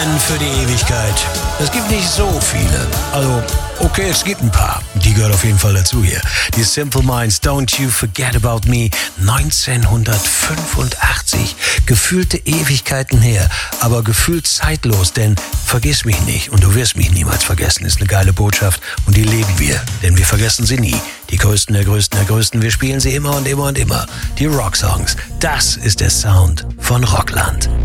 Für die Ewigkeit. Es gibt nicht so viele. Also, okay, es gibt ein paar. Die gehört auf jeden Fall dazu hier. Die Simple Minds, Don't You Forget About Me, 1985. Gefühlte Ewigkeiten her, aber gefühlt zeitlos, denn vergiss mich nicht und du wirst mich niemals vergessen, ist eine geile Botschaft und die leben wir, denn wir vergessen sie nie. Die Größten der Größten der Größten, wir spielen sie immer und immer und immer. Die Rocksongs, das ist der Sound von Rockland.